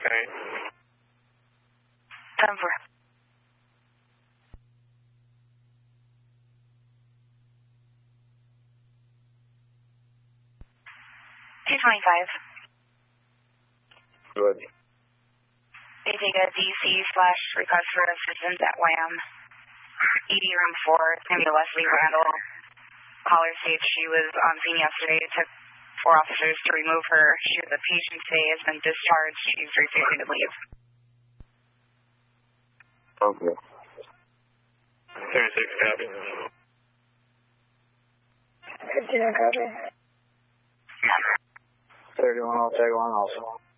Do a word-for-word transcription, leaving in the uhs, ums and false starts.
Alright. ten four. two twenty-five. Good. They take a D C slash request for assistance at Y M. E D room four, it's going to be Leslie Randall. Caller states she was on scene yesterday. It took four officers to remove her. She has a patient today, has been discharged. She's refusing to leave. Okay. thirty-six, copy. fifteen, copy. thirty-one, I'll take one also.